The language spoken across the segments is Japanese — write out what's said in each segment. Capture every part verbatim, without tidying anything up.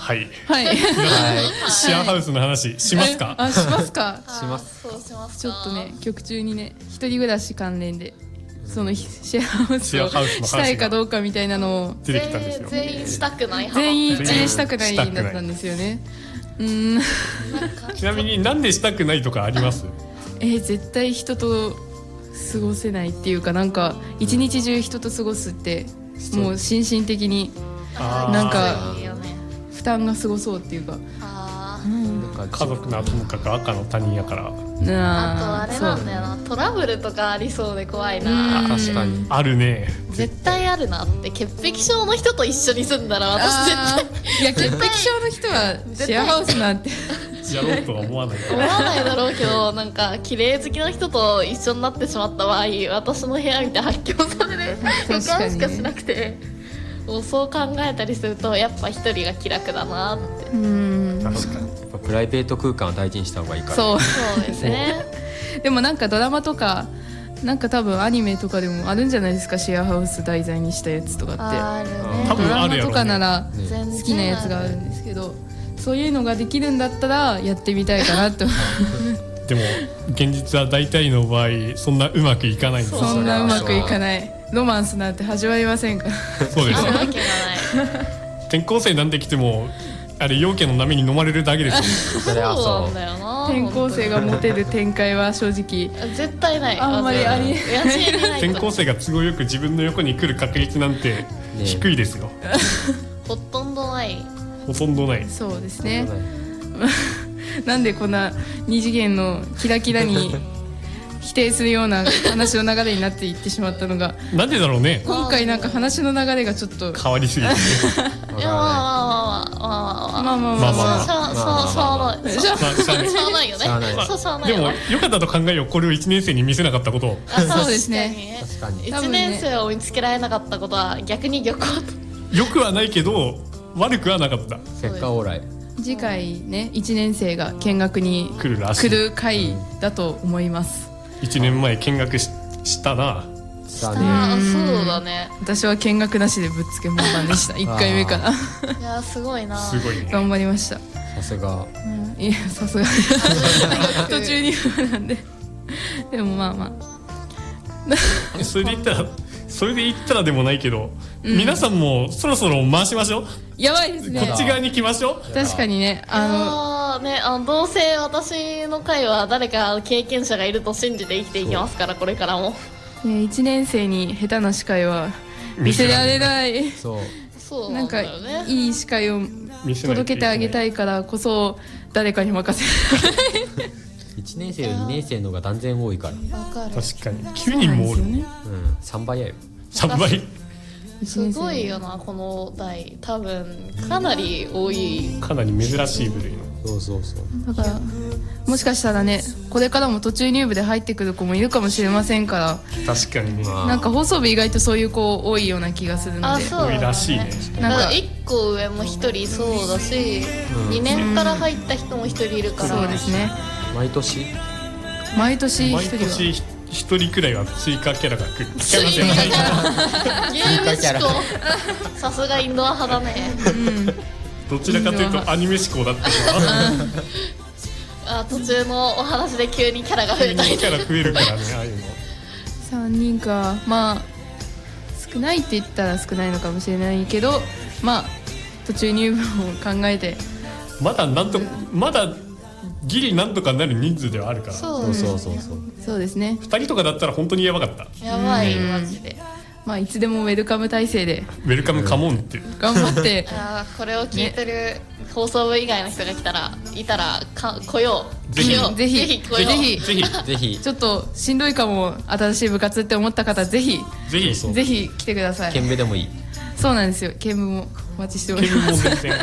はいはい皆さんシェアハウスの話しますか？ あ、しますかしますそうしますか。 ちょっとね曲中にね一人暮らし関連でそのシェアハウスシェアハウスの話がをしたいかどうかみたいなのを出てきたんですよ。 全全員したくない派。 全員一全員致したくないだったんですよね。うーんちなみになんでしたくないとかあります？ えー絶対人と過ごせないっていうかなんか一日中人と過ごすってもう心身的にあーなんかいいよね。 負担がすごそうっていうか、 あうん、 なんか家族ならともかく赤の他人やからーあとあれなんだよな、トラブルとかありそうで怖いな。 確かにあるね。 絶対あるなって。潔癖症の人と一緒に住んだら私絶あーいや潔癖症の人はシェアハウスなんてやろうとは思わない対思わないだろうけど、なんか綺麗好きな人と一緒になってしまった場合、私の部屋見て発狂される予感しかしなくて、もうそう考えたりするとやっぱ一人が気楽だなって。 うん確かに。 やっぱプライベート空間を大事にした方がいいから。 そうそうですね。 でもなんかドラマとかなんか多分アニメとかでもあるんじゃないですか、シェアハウス題材にしたやつとかってあるね。 多分ドラマあるやろうねとかならね全然好きなやつがあるんですけど、そういうのができるんだったらやってみたいかなって思うでも現実は大体の場合そんなうまくいかないんですよ。 そんなうまくいかないロマンスなんて始まりませんからそうですよあるわけがない。 転校生なんて来てもあれ陽気の波に飲まれるだけですよ。 それはそうそうなんだよな。 転校生がモテる展開は正直絶対ない。 あんまりありえない。やない転校生が都合よく自分の横に来る確率なんて低いですよ。 ほとんどない。 ほとんどない。 そうですねなんでこんな二次元のキラキラに否定するような話の流れになっていってしまったのがなんでだろうね。 今回なんか話の流れがちょっと変わりすぎてね。 いやまあまあまあまあまあまあまあまあまあまあまあしゃあしゃあしゃあない。しゃまあしゃあないしゃあないよね。 しゃあないそうしゃあないでもよ。 よかったと考えよう。これをいちねん生に見せなかったことを。 あそうですね確かに一年生を見つけられなかったことは逆に漁港と。 よくはないけど悪くはなかった。 結果オーライ。 次回ねいちねん生が見学に来るらしい。 来る回だと思いますいちねんまえ見学ししたな。 さああね。 そうだね。 私は見学なしでぶっつけ本番でしたいっかいめからいやすごいな。 すごいね。 頑張りました、 さすが。 うん、いやさすが途中になんででもまあまあそれで言ったらそれで言ったらでもないけど、皆さんもそろそろ回しましょう。 やばいですねこっち側に来ましょう。 確かにねああのね、あのどうせ私の会は誰か経験者がいると信じて生きていきますからこれからも。 の、ね、いちねん生に下手な司会は見せられないそう。 そうなんんなかだよね。 いい司会を見せないと届けてあげたいからこそ誰かに任せるいちねん生よりにねん生の方が断然多いから。 わかる。 確かにきゅうにんもおる。 そうなんですよねうん。さんばいやよ。 さんばい。 すごいよなこの代。多分かなり多い。 かなり珍しい部類の。 そうそうそう。 だからもしかしたらねこれからも途中入部で入ってくる子もいるかもしれませんから確かにね。 まあなんか放送部意外とそういう子多いような気がするのであそうだね。 多いらしいねなんかだからいっこ上もひとりそうだし、にねんから入った人もひとりいるから。 そうですね毎年毎年毎一人は年一人くらいは追加キャラが来る。 追加キャラゲーム思考。さすがインドア派だね。 どちらかというとアニメ思考だったかあ途中のお話で急にキャラが増ら。急えたりにキャラ増えるからね、ああいうの。 さんにんかまあ少ないって言ったら少ないのかもしれないけどまあ途中入部を考えてまだなんとまだギリなんとかなる人数ではあるから。 そうそうそうそうそう。 そうですねふたりとかだったら本当にやばかった。 やばいマジで。 まあいつでもウェルカム体制でウェルカムカモンっていう。 頑張ってあーこれを聞いてる放送部以外の人が来たらいたらか来よう。 ぜひ来ようぜひぜひ来よう。 ぜひぜひぜひちょっとしんどいかも新しい部活って思った方ぜひぜひそうぜひ来てください剣舞でもいい。 そうなんですよ見舞もお待ちしており見ますも全然。 はい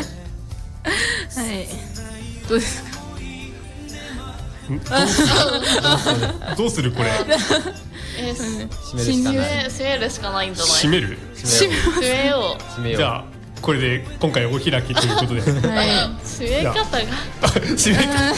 どうですかどうするこれ。 えー締めるしかない。 締め締めるしかないんじゃない。 締める。 締めよ締めよう。 う。締めよう。 じゃあこれで今回お開きということで。 はい締め方が締め